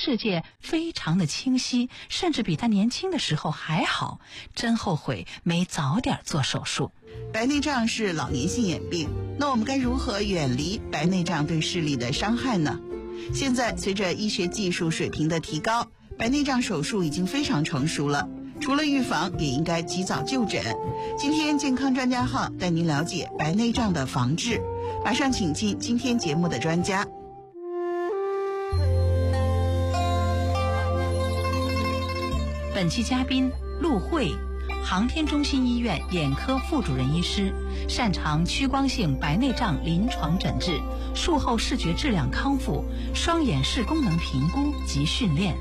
世界非常的清晰，甚至比他年轻的时候还好，真后悔没早点做手术。 白内障是老年性眼病，那我们该如何远离白内障对视力的伤害呢？现在随着医学技术水平的提高，白内障手术已经非常成熟了，除了预防，也应该及早就诊。今天健康专家号带您了解白内障的防治，马上请进今天节目的专家。 本期嘉宾陆慧，航天中心医院眼科副主任医师，擅长屈光性白内障临床诊治、术后视觉质量康复、双眼视功能评估及训练。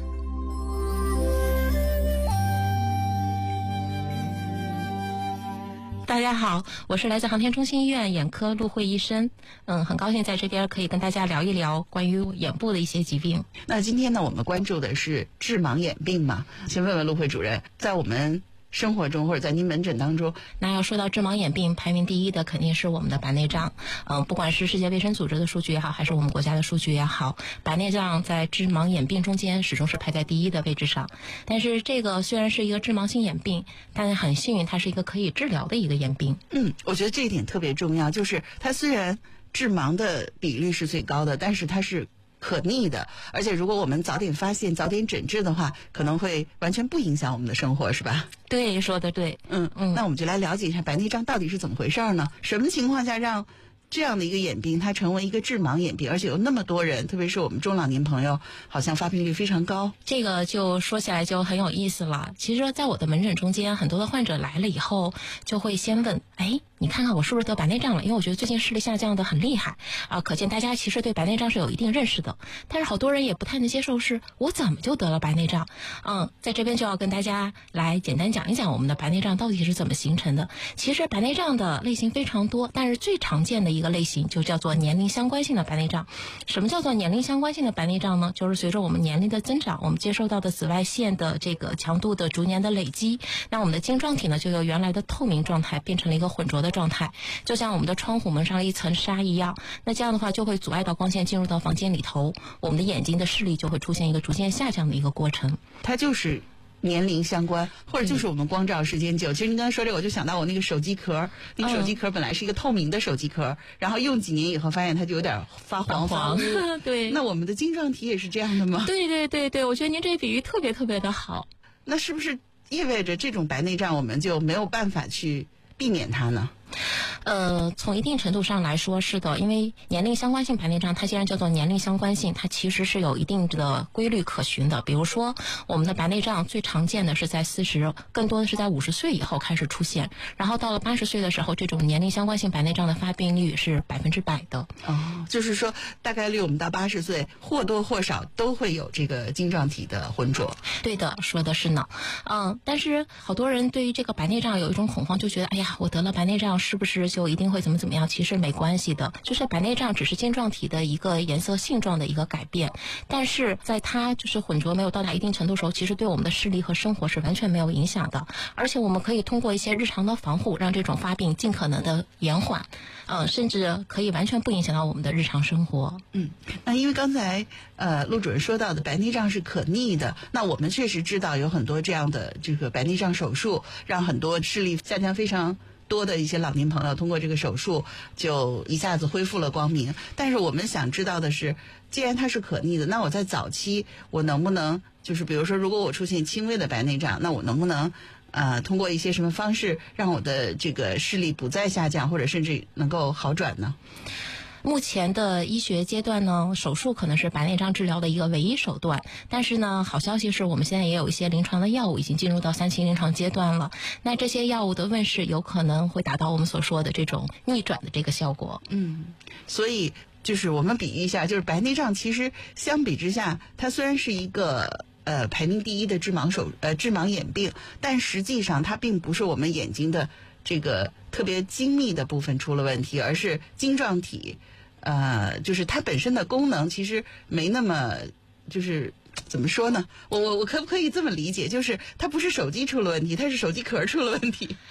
大家好，我是来自航天中心医院眼科陆慧医生。很高兴在这边可以跟大家聊一聊关于眼部的一些疾病。 那今天呢，我们关注的是致盲眼病嘛？先问问陆慧主任，在我们生活中或者在您门诊当中， 那要说到致盲眼病，排名第一的肯定是我们的白内障。不管是世界卫生组织的数据也好，还是我们国家的数据也好，白内障在致盲眼病中间始终是排在第一的位置上。但是这个虽然是一个致盲性眼病，但很幸运它是一个可以治疗的一个眼病。 我觉得这一点特别重要，就是它虽然致盲的比率是最高的，但是它是可逆的，而且如果我们早点发现、早点诊治的话，可能会完全不影响我们的生活，是吧？ 对，说的对。 那我们就来了解一下白内障到底是怎么回事呢？什么情况下让这样的一个眼病它成为一个致盲眼病，而且有那么多人，特别是我们中老年朋友，好像发病率非常高。 这个就说起来就很有意思了。其实在我的门诊中间，很多的患者来了以后就会先问，你看看我是不是得白内障了？因为我觉得最近视力下降的很厉害啊，可见大家其实对白内障是有一定认识的。但是好多人也不太能接受，是我怎么就得了白内障？在这边就要跟大家来简单讲一讲我们的白内障到底是怎么形成的。其实白内障的类型非常多，但是最常见的一个类型就叫做年龄相关性的白内障。什么叫做年龄相关性的白内障呢？就是随着我们年龄的增长，我们接收到的紫外线的这个强度的逐年的累积，那我们的晶状体呢就由原来的透明状态变成了一个混浊的状态，就像我们的窗户蒙上了一层纱一样。那这样的话就会阻碍到光线进入到房间里头，我们的眼睛的视力就会出现一个逐渐下降的一个过程。 它就是年龄相关，或者就是我们光照时间久。其实您刚才说这个，我就想到我那个手机壳，那个手机壳本来是一个透明的手机壳，然后用几年以后发现它就有点发黄。 对， 那我们的晶状体也是这样的吗？ 对，我觉得您这个比喻特别特别的好。 那是不是意味着这种白内障我们就没有办法去避免它呢？ 从一定程度上来说是的，因为年龄相关性白内障它既然叫做年龄相关性，它其实是有一定的规律可循的。比如说我们的白内障最常见的是在40，更多的是在50岁以后开始出现，然后到了80岁的时候，这种年龄相关性白内障的发病率是100%的。 就是说大概率我们到80岁或多或少都会有这个晶状体的浑浊。 对的，说的是呢。但是好多人对于这个白内障有一种恐慌，就觉得我得了白内障是不是就一定会怎么样？其实没关系的，就是白内障只是晶状体的一个颜色性状的一个改变，但是在它就是混浊没有到达一定程度的时候，其实对我们的视力和生活是完全没有影响的。而且我们可以通过一些日常的防护，让这种发病尽可能的延缓，甚至可以完全不影响到我们的日常生活。 那因为刚才陆主任说到的白内障是可逆的，那我们确实知道有很多这样的这个白内障手术，让很多视力下降非常多的一些老年朋友通过这个手术就一下子恢复了光明。但是我们想知道的是，既然它是可逆的，那我在早期我能不能就是比如说如果我出现轻微的白内障，那我能不能通过一些什么方式让我的这个视力不再下降，或者甚至能够好转呢？ 目前的医学阶段呢，手术可能是白内障治疗的一个唯一手段。但是呢，好消息是我们现在也有一些临床的药物已经进入到3期临床阶段了。那这些药物的问世有可能会达到我们所说的这种逆转的这个效果。 所以就是我们比喻一下，就是白内障其实相比之下，它虽然是一个排名第一的致盲眼病，但实际上它并不是我们眼睛的这个特别精密的部分出了问题，而是晶状体就是它本身的功能其实没那么，就是怎么说呢，我可不可以这么理解，就是它不是手机出了问题，它是手机壳出了问题？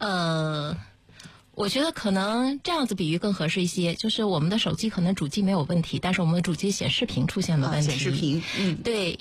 我觉得可能这样子比喻更合适一些，就是我们的手机可能主机没有问题，但是我们的主机显示屏出现了问题。 显示屏， 对。